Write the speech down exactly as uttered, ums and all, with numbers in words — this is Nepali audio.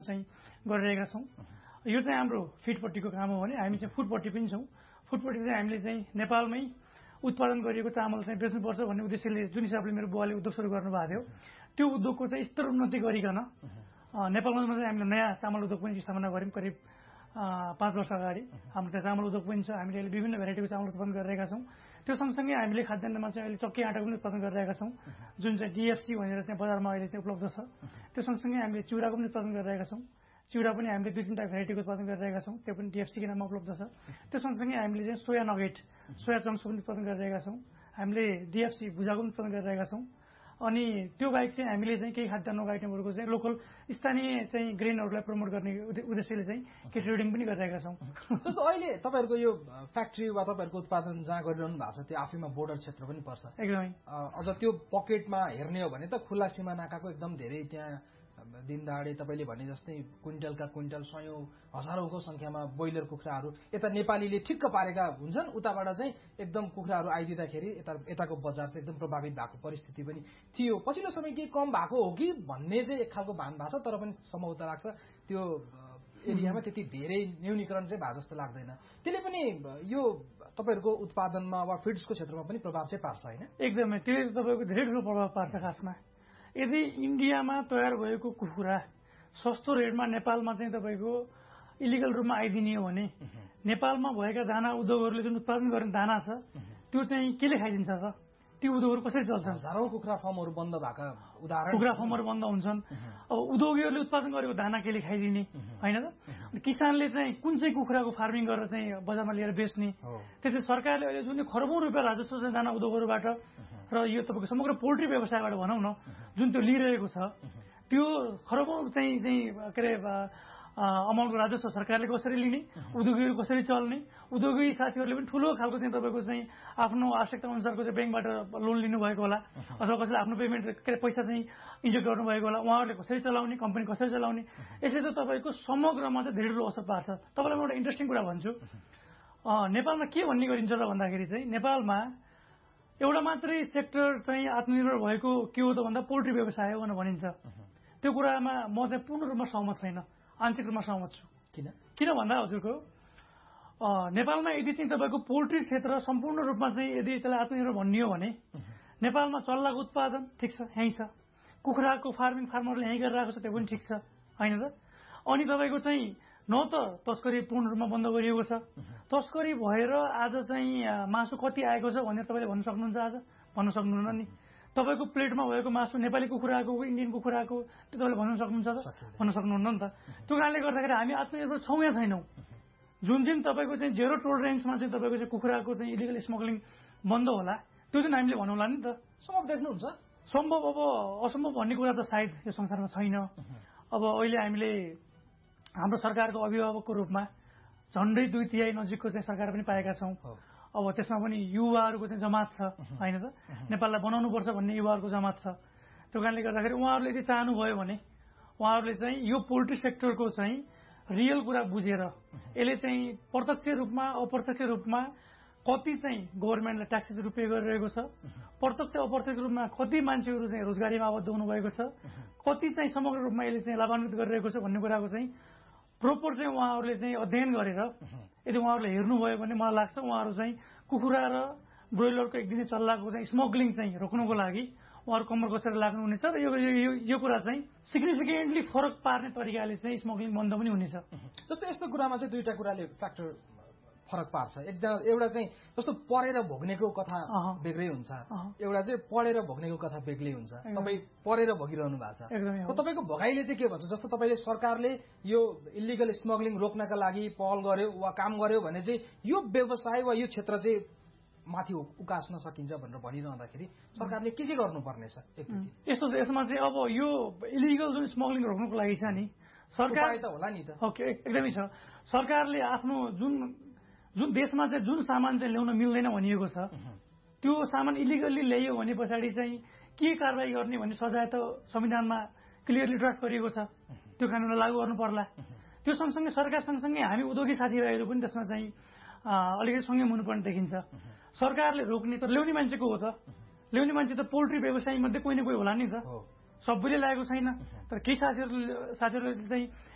चाहिँ गरिरहेका छौँ। यो चाहिँ हाम्रो फिडपट्टिको काम हो भने हामी चाहिँ फुडपट्टि पनि छौँ। फुडपट्टि चाहिँ हामीले चाहिँ नेपालमै उत्पादन गरिएको चामल चाहिँ बेच्नुपर्छ भन्ने उद्देश्यले जुन हिसाबले मेरो बुवाले उद्योग सुरु गर्नुभएको थियो त्यो उद्योगको चाहिँ स्तर उन्नति गरिकन नेपालमा चाहिँ हामीले नयाँ चामल उद्योग पनि स्थापना गऱ्यौँ करिब पाँच वर्ष अगाडि। हाम्रो चाहिँ चामल उद्योग पनि छ। हामीले अहिले विभिन्न भेराइटीको चामल उत्पादन गरिरहेका छौँ। त्यो सँगसँगै हामीले खाद्यान्नमा चाहिँ अहिले चक्की आँटा पनि उत्पादन गरिरहेका छौँ जुन चाहिँ डिएफसी भनेर चाहिँ बजारमा अहिले चाहिँ उपलब्ध छ। त्यो सँगसँगै हामीले चिउराको पनि उत्पादन गरिरहेका छौँ। चिउरा पनि हामीले दुई तिनवटा भेराइटीको उत्पादन गरिरहेका छौँ। त्यो पनि डिएफसीको नाममा उपलब्ध छ। त्यो सँगसँगै हामीले चाहिँ सोया नगेट सोया चङ्क्स पनि उत्पादन गरिरहेका छौँ। हामीले डिएफसी भुजाको पनि उत्पादन गरिरहेका छौँ। अनि त्यो बाहेक चाहिँ हामीले चाहिँ केही खाद्यान्नको आइटमहरूको चाहिँ लोकल स्थानीय चाहिँ ग्रेनहरूलाई प्रमोट गर्ने उद्देश्यले चाहिँ के ट्रेडिङ पनि गरिरहेका छौँ। जस्तो अहिले तपाईँहरूको यो फ्याक्ट्री वा तपाईँहरूको उत्पादन जहाँ गरिरहनु भएको छ त्यो आफैमा बोर्डर क्षेत्र पनि पर्छ। एकदमै अझ त्यो पकेटमा हेर्ने हो भने त खुल्ला सीमा नाकाको एकदम धेरै त्यहाँ दिन दहाडे तपाईँले भने जस्तै क्विन्टलका क्विन्टल सयौं हजारौंको संख्यामा ब्रोइलर कुखुराहरू यता नेपालीले ठिक्क पारेका हुन्छन्। उताबाट चाहिँ एकदम कुखुराहरू आइदिँदाखेरि यता यताको बजार चाहिँ एकदम प्रभावित भएको परिस्थिति पनि थियो। पछिल्लो समय केही कम भएको हो कि भन्ने चाहिँ एक खालको भान भएको छ। तर पनि सम्भवतः लाग्छ त्यो एरियामा त्यति धेरै न्यूनीकरण चाहिँ भएको जस्तो लाग्दैन। त्यसले पनि यो तपाईँहरूको उत्पादनमा वा फिड्सको क्षेत्रमा पनि प्रभाव चाहिँ पार्छ होइन? एकदमै त्यसले तपाईँको धेरै ठुलो प्रभाव पार्छ। खासमा यदि इन्डियामा तयार भएको कुखुरा सस्तो रेटमा नेपालमा चाहिँ तपाईँको इलिगल रूपमा आइदिने हो भने नेपालमा भएका दाना उद्योगहरूले जुन उत्पादन गर्ने दाना छ त्यो चाहिँ केले खाइदिन्छ त? त्यो उद्योगहरू कसरी चल्छन्? हजारौं कुखुरा फर्महरू बन्द भएका उदाहरण कुखुरा फर्महरू बन्द हुन्छन्। अब उद्योगीहरूले उत्पादन गरेको दाना केले खाइदिने होइन त? किसानले चाहिँ कुन चाहिँ कुखुराको फार्मिङ गरेर चाहिँ बजारमा लिएर बेच्ने? त्यसले सरकारले अहिले जुन खरबौं रुपियाँ राजस्व चाहिँ दाना उद्योगहरूबाट र यो तपाईँको समग्र पोल्ट्री व्यवसायबाट भनौँ न जुन त्यो लिइरहेको छ त्यो खरबौं चाहिँ चाहिँ के अरे अमाउन्टको राजस्व सरकारले कसरी लिने, उद्योगीहरू कसरी चल्ने, उद्योगी साथीहरूले पनि ठुलो खालको चाहिँ तपाईँको चाहिँ आफ्नो आवश्यकता अनुसारको चाहिँ ब्याङ्कबाट लोन लिनुभएको होला अथवा कसैले आफ्नो पेमेन्ट के अरे पैसा चाहिँ इन्जेक्ट गर्नुभएको होला। उहाँहरूले कसरी चलाउने, कम्पनी कसरी चलाउने, यसले त तपाईँको समग्रमा चाहिँ धेरै ठुलो असर पार्छ। तपाईँलाई म एउटा इन्ट्रेस्टिङ कुरा भन्छु। नेपालमा के भन्ने गरिन्छ र भन्दाखेरि चाहिँ नेपालमा एउटा मात्रै सेक्टर चाहिँ आत्मनिर्भर भएको के हो त भन्दा पोल्ट्री व्यवसाय हो भनेर भनिन्छ। त्यो कुरामा म चाहिँ पूर्ण रूपमा सहमत छैन, आंशिक रूपमा सहमत छु। किन किन भन्दा हजुरको नेपालमा यदि चाहिँ तपाईँको पोल्ट्री क्षेत्र सम्पूर्ण रूपमा चाहिँ यदि त्यसलाई आत्मनिर्भर भन्ने हो भने नेपालमा चल्लाको उत्पादन ठिक छ, यहीँ छ, कुखुराको फार्मिङ फार्मरले यहीँ गरिरहेको छ त्यो पनि ठिक छ होइन त? अनि तपाईँको चाहिँ न त तस्करी पूर्ण रूपमा बन्द गरिएको छ, तस्करी भएर आज चाहिँ मासु कति आएको छ भनेर तपाईँले भन्न सक्नुहुन्छ? आज भन्न सक्नुहुन्न नि। तपाईँको प्लेटमा भएको मासु नेपाली कुखुराको इन्डियन कुखुराको त्यो तपाईँले भन्न सक्नुहुन्छ त? भन्न सक्नुहुन्न नि त। त्यो कारणले गर्दाखेरि हामी आत्मनिर्भर छौँ या छैनौँ? जुन चाहिँ तपाईँको चाहिँ जेरो टोलरेन्समा चाहिँ तपाईँको चाहिँ कुखुराको चाहिँ इलिगल स्मग्लिङ बन्द होला त्यो चाहिँ हामीले भनौँला नि त। सम्भव देख्नुहुन्छ? सम्भव अब असम्भव भन्ने कुरा त सायद यो संसारमा छैन। अब अहिले हामीले हाम्रो सरकारको अभिभावकको रूपमा झन्डै दुई तिहाई नजिकको चाहिँ सरकार पनि पाएका छौँ। अब त्यसमा पनि युवाहरूको चाहिँ जमात छ होइन त? नेपाललाई बनाउनुपर्छ भन्ने युवाहरूको जमात छ। त्यो कारणले गर्दाखेरि उहाँहरूले यदि चाहनुभयो भने उहाँहरूले चाहिँ यो पोल्ट्री सेक्टरको चाहिँ रियल कुरा बुझेर यसले चाहिँ प्रत्यक्ष रूपमा अप्रत्यक्ष रूपमा कति चाहिँ गभर्मेन्टलाई ट्याक्सेसहरू पे गरिरहेको छ, प्रत्यक्ष अप्रत्यक्ष रूपमा कति मान्छेहरू चाहिँ रोजगारीमा आबद्ध हुनुभएको छ, कति चाहिँ समग्र रूपमा यसले चाहिँ लाभान्वित गरिरहेको छ भन्ने कुराको चाहिँ प्रोपर चाहिँ उहाँहरूले चाहिँ अध्ययन गरेर यदि उहाँहरूले हेर्नुभयो भने मलाई लाग्छ उहाँहरू चाहिँ कुखुरा र ब्रोइलरको एकदिने चल्लाको चाहिँ स्मग्लिङ चाहिँ रोक्नुको लागि उहाँहरू कम्मर कसेर लाग्नुहुनेछ र यो यो कुरा चाहिँ सिग्निफिकेन्टली फरक पार्ने तरिकाले चाहिँ स्मग्लिङ बन्द पनि हुनेछ। जस्तो यस्तो कुरामा चाहिँ दुईटा कुराले फ्याक्टर फरक पार्छ। एकजना एउटा चाहिँ जस्तो पढेर भोग्नेको कथा बेग्लै हुन्छ, एउटा चाहिँ पढेर भोग्नेको कथा बेग्लै हुन्छ। तपाईँ पढेर भोगिरहनु भएको छ, तपाईँको भोगाइले चाहिँ के भन्छ? जस्तो तपाईँले सरकारले यो इलिगल स्मग्लिङ रोक्नका लागि पहल गर्यो वा काम गर्यो भने चाहिँ यो व्यवसाय वा यो क्षेत्र चाहिँ माथि उकास्न सकिन्छ भनेर भनिरहँदाखेरि सरकारले के के गर्नुपर्ने छ? यस्तो यसमा चाहिँ अब यो इलिगल जुन स्मग्लिङ रोक्नुको लागि छ नि सरकार त होला नि त। ओके एकदमै छ। सरकारले आफ्नो जुन जुन देशमा चाहिँ जुन सामान चाहिँ ल्याउन मिल्दैन भनिएको छ त्यो सामान इलिगल्ली ल्याइयो भने पछाडि चाहिँ के कारवाही गर्ने भन्ने सजाय त संविधानमा क्लियरली ड्राफ्ट गरिएको छ। त्यो कानुनलाई लागू गर्नु पर्ला। त्यो सँगसँगै सरकार सँगसँगै हामी उद्योगी साथीभाइहरू पनि त्यसमा चाहिँ अलिकति सँगै हुनुपर्ने देखिन्छ। सरकारले रोक्ने तर ल्याउने मान्छेको हो त। ल्याउने मान्छे त पोल्ट्री व्यवसायी मध्ये कोही न कोही होला नि त। सबैले लागेको छैन। तर केही साथीहरू साथीहरूले चाहिँ